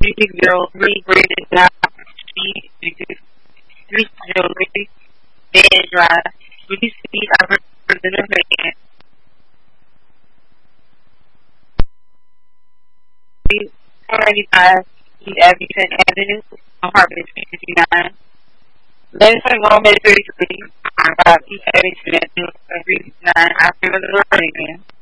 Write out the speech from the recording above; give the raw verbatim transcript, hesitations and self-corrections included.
six zero three Brandon Street, three zero three Bed Drive. We see our representative again. four ninety-five East Abington Avenue, apartment fifty-nine. Letters one thirty-three, East Abington Avenue, fifty-nine. After the again.